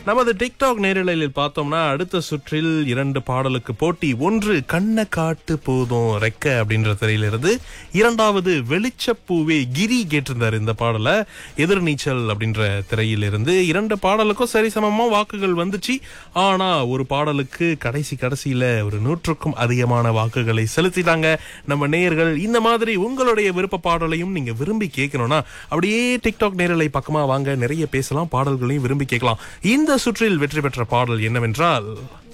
நமது டிக்டாக் நேரலையில் பார்த்தோம்னா அடுத்த சுற்றில் 2 பாடலுக்கு போட்டி. ஒன்று கண்ண காட்டு போதும் ரெக்க அப்படின்ற திரையிலிருந்து, இரண்டாவது வெளிச்சப்பூவே கிரி கேட்டிருந்தார் இந்த பாடல எதிர்நீச்சல் அப்படின்ற திரையிலிருந்து. 2 பாடலுக்கும் சரிசமமா வாக்குகள் வந்துச்சு. ஆனா ஒரு பாடலுக்கு கடைசியில ஒரு 100க்கும் அதிகமான வாக்குகளை செலுத்திட்டாங்க நம்ம நேயர்கள். இந்த மாதிரி உங்களுடைய விருப்ப பாடலையும் நீங்க விரும்பி கேட்கணும்னா அப்படியே டிக்டாக் நேரலை பக்கமா வாங்க, நிறைய பேசலாம், பாடல்களையும் விரும்பி கேட்கலாம். இந்த சுற்றில் வெற்றி பெற்ற பாடல் என்னவென்றால்